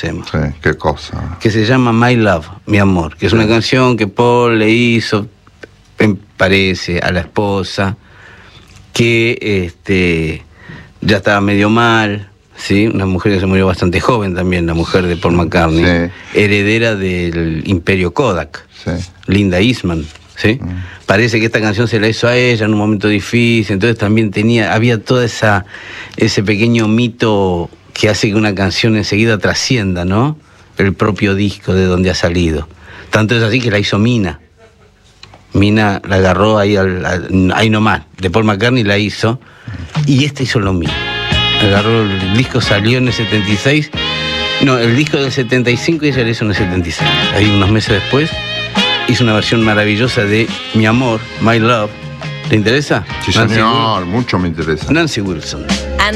conocemos. Sí, qué cosa. Que se llama My Love, Mi Amor, que es una canción que Paul le hizo, me parece, a la esposa, que ya estaba medio mal, ¿sí? Una mujer que se murió bastante joven también, la mujer de Paul McCartney, heredera del imperio Kodak, Linda Eastman, ¿sí? Parece que esta canción se la hizo a ella en un momento difícil, entonces también había toda ese pequeño mito que hace que una canción enseguida trascienda, ¿no? El propio disco de donde ha salido. Tanto es así que la hizo Mina. Mina la agarró ahí nomás, de Paul McCartney la hizo, y esta hizo lo mismo. Agarró, el disco salió en el 76, no, el disco del 75 y ella lo hizo en el 76. Ahí unos meses después hizo una versión maravillosa de Mi Amor, My Love. ¿Te interesa? Sí, señor, mucho me interesa. Nancy Wilson.